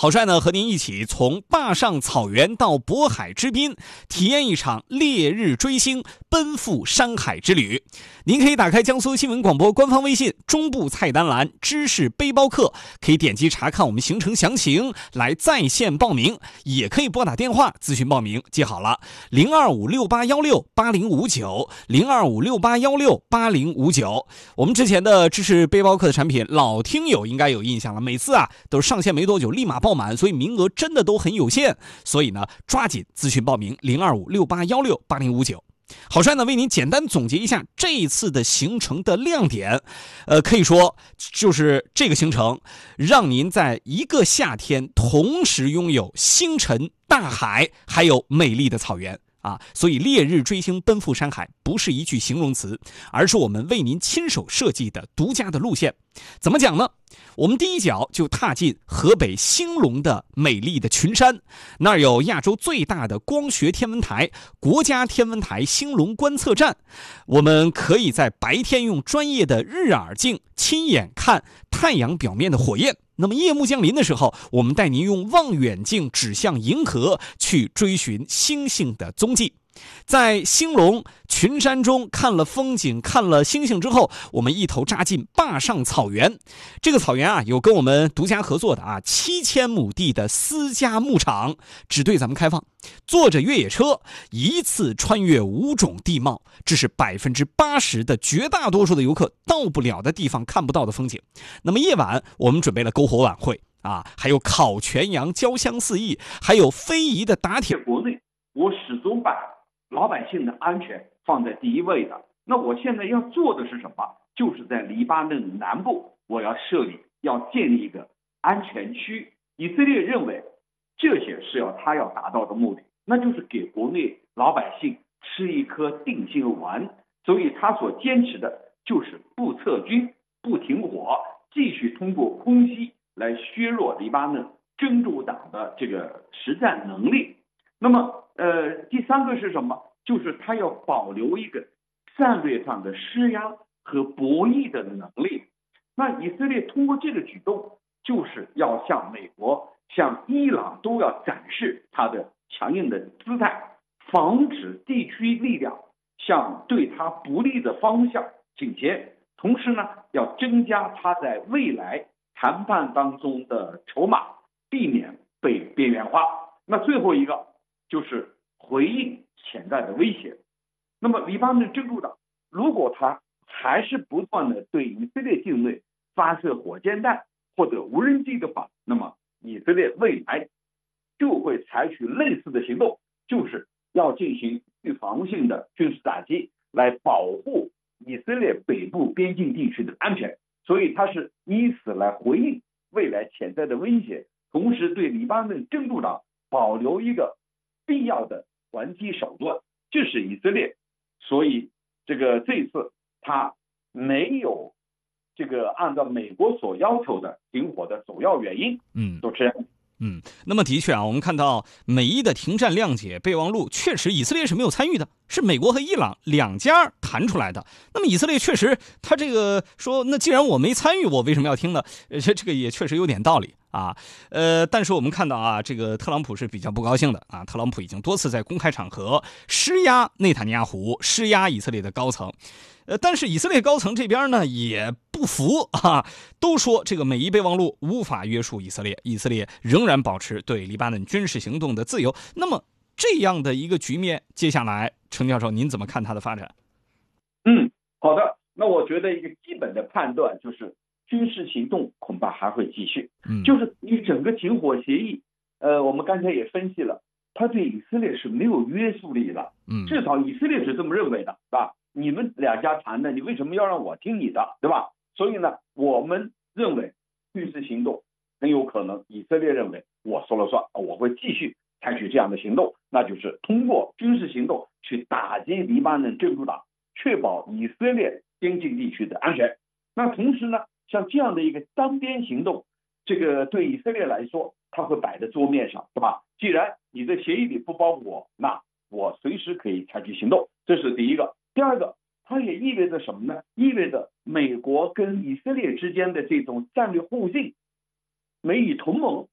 郝帅呢和您一起从坝上草原到渤海之滨，体验一场烈日追星、奔赴山海之旅。您可以打开江苏新闻广播官方微信中部菜单栏知识背包客，可以点击查看我们行程详情来在线报名，也可以拨打电话咨询报名。记好了，02568168059，02568168059。我们之前的知识背包客的产品，老听友应该有印象了，每次都是上线没多久立马爆满，所以名额真的都很有限，所以呢抓紧咨询报名，02568168059。郝帅呢为您简单总结一下这一次的行程的亮点，可以说就是这个行程让您在一个夏天同时拥有星辰、大海还有美丽的草原所以烈日追星奔赴山海不是一句形容词，而是我们为您亲手设计的独家的路线。怎么讲呢？我们第一脚就踏进河北兴隆的美丽的群山，那儿有亚洲最大的光学天文台——国家天文台兴隆观测站。我们可以在白天用专业的日耳镜亲眼看太阳表面的火焰，那么夜幕降临的时候，我们带您用望远镜指向银河，去追寻星星的踪迹。在兴隆群山中看了风景，看了星星之后，我们一头扎进坝上草原。这个草原有跟我们独家合作的7000亩地的私家牧场，只对咱们开放。坐着越野车一次穿越5种地貌，这是80%的绝大多数的游客到不了的地方，看不到的风景。那么夜晚我们准备了篝火晚会还有烤全羊，焦香四溢，还有非遗的打铁。 国内我始终把老百姓的安全放在第一位的。那我现在要做的是什么？就是在黎巴嫩南部，我要建立一个安全区。以色列认为这些是他要达到的目的，那就是给国内老百姓吃一颗定心丸。所以他所坚持的就是不撤军、不停火，继续通过空袭来削弱黎巴嫩真主党的这个实战能力。那么第三个是什么？就是他要保留一个战略上的施压和博弈的能力。那以色列通过这个举动，就是要向美国、向伊朗都要展示他的强硬的姿态，防止地区力量向对他不利的方向倾斜。同时呢，要增加他在未来谈判当中的筹码，避免被边缘化。那最后一个就是回应潜在的威胁。那么黎巴嫩真主党如果他还是不断的对以色列境内发射火箭弹或者无人机的话，那么以色列未来就会采取类似的行动，就是要进行预防性的军事打击，来保护以色列北部边境地区的安全。所以他是以此来回应未来潜在的威胁，同时对黎巴嫩真主党保留一个必要的还击手段，这是以色列。所以这一次他没有按照美国所要求的停火的首要原因。主持人。 那么的确我们看到美伊的停战谅解备忘录，确实以色列是没有参与的，是美国和伊朗两家谈出来的。那么以色列确实他这个说，那既然我没参与，我为什么要听呢？这个也确实有点道理但是我们看到这个特朗普是比较不高兴的特朗普已经多次在公开场合施压内塔尼亚胡，施压以色列的高层。但是以色列高层这边呢也不服都说这个美伊备忘录无法约束以色列，以色列仍然保持对黎巴嫩军事行动的自由。那么这样的一个局面，接下来程教授您怎么看它的发展？ 好的。那我觉得一个基本的判断就是军事行动恐怕还会继续。就是你整个停火协议我们刚才也分析了，它对以色列是没有约束力的。至少以色列是这么认为的，是吧？你们两家谈的，你为什么要让我听你的，对吧？所以呢，我们认为军事行动很有可能以色列认为我说了算，我会继续采取这样的行动，那就是通过军事行动去打击黎巴嫩真主党，确保以色列边境地区的安全。那同时呢，像这样的一个单边行动，这个对以色列来说，它会摆在桌面上，是吧？既然你的协议里不包括我，那我随时可以采取行动，这是第一个。第二个，它也意味着什么呢？意味着美国跟以色列之间的这种战略互信、美以同盟